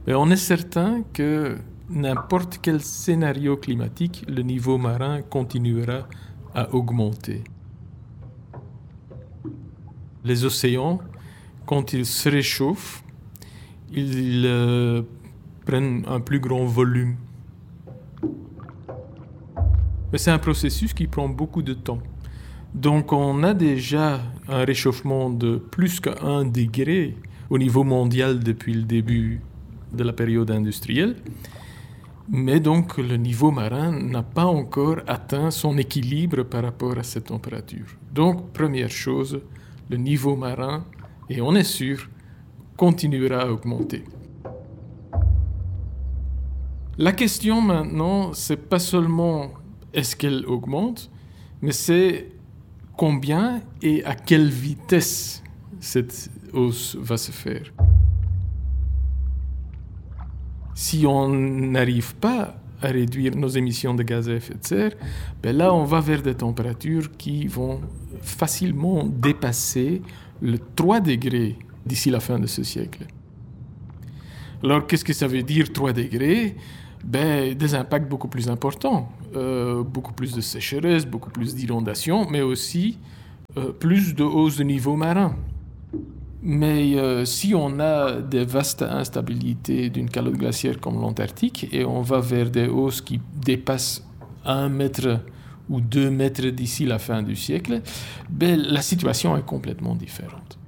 Mais on est certain que n'importe quel scénario climatique, le niveau marin continuera à augmenter. Les océans, quand ils se réchauffent, ils prennent un plus grand volume. Mais c'est un processus qui prend beaucoup de temps. Donc on a déjà un réchauffement de plus qu'1 degré au niveau mondial depuis le début de la période industrielle. Mais donc le niveau marin n'a pas encore atteint son équilibre par rapport à cette température. Donc première chose, le niveau marin, et on est sûr, continuera à augmenter. La question maintenant, c'est pas seulement est-ce qu'elle augmente, mais c'est combien et à quelle vitesse cette hausse va se faire. Si on n'arrive pas à réduire nos émissions de gaz à effet de serre, ben là on va vers des températures qui vont facilement dépasser le 3 degrés d'ici la fin de ce siècle. Alors qu'est-ce que ça veut dire 3 degrés ? Des impacts beaucoup plus importants, beaucoup plus de sécheresse, beaucoup plus d'inondations, mais aussi plus de hausse de niveau marin. Mais si on a des vastes instabilités d'une calotte glaciaire comme l'Antarctique et on va vers des hausses qui dépassent 1 mètre ou 2 mètres d'ici la fin du siècle, la situation est complètement différente.